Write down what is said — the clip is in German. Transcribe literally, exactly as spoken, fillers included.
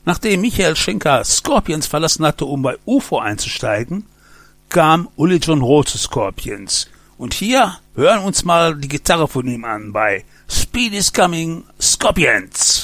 Nachdem Michael Schenker Scorpions verlassen hatte, um bei U F O einzusteigen, kam Uli John Roth zu Scorpions. Und hier hören uns mal die Gitarre von ihm an bei Speed is Coming, Scorpions.